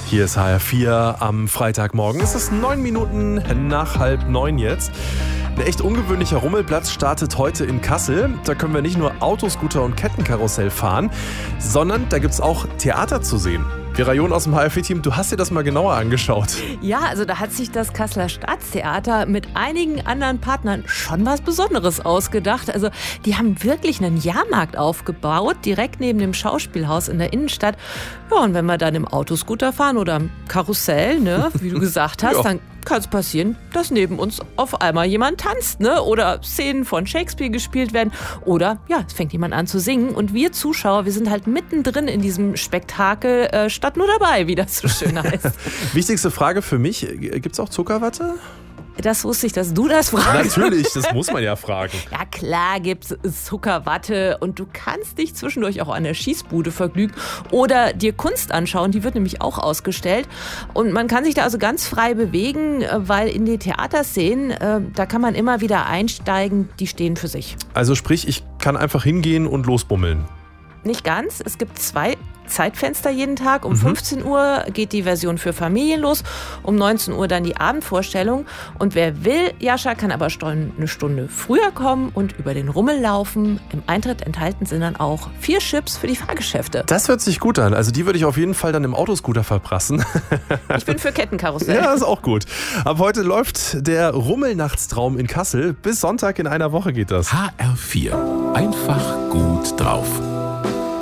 Hier ist HR4 am Freitagmorgen. Es ist 9 Minuten nach 8:30 jetzt. Ein echt ungewöhnlicher Rummelplatz startet heute in Kassel. Da können wir nicht nur Autoscooter und Kettenkarussell fahren, sondern da gibt es auch Theater zu sehen. Vera John aus dem HR4-Team, du hast dir das mal genauer angeschaut. Ja, also da hat sich das Kasseler Staatstheater mit einigen anderen Partnern schon was Besonderes ausgedacht. Also die haben wirklich einen Jahrmarkt aufgebaut, direkt neben dem Schauspielhaus in der Innenstadt. Ja, und wenn wir dann im Autoscooter fahren oder im Karussell, ne, wie du gesagt hast, dann kann es passieren, dass neben uns auf einmal jemand tanzt, ne? Oder Szenen von Shakespeare gespielt werden. Oder ja, es fängt jemand an zu singen. Und wir Zuschauer, wir sind halt mittendrin in diesem Spektakel, statt nur dabei, wie das so schön heißt. Wichtigste Frage für mich, gibt es auch Zuckerwatte? Das wusste ich, dass du das fragst. Natürlich, das muss man ja fragen. Ja klar gibt's Zuckerwatte und du kannst dich zwischendurch auch an der Schießbude vergnügen oder dir Kunst anschauen, die wird nämlich auch ausgestellt. Und man kann sich da also ganz frei bewegen, weil in die Theaterszenen, da kann man immer wieder einsteigen, die stehen für sich. Also sprich, ich kann einfach hingehen und losbummeln. Nicht ganz, es gibt 2 Zeitfenster jeden Tag. Um 15 Uhr geht die Version für Familien los, um 19 Uhr dann die Abendvorstellung. Und wer will, Jascha, kann aber eine Stunde früher kommen und über den Rummel laufen. Im Eintritt enthalten sind dann auch 4 Chips für die Fahrgeschäfte. Das hört sich gut an. Also die würde ich auf jeden Fall dann im Autoscooter verprassen. Ich bin für Kettenkarussell. Ja, ist auch gut. Ab heute läuft der Rummelnachtstraum in Kassel. Bis Sonntag in einer Woche geht das. HR4. Einfach gut drauf.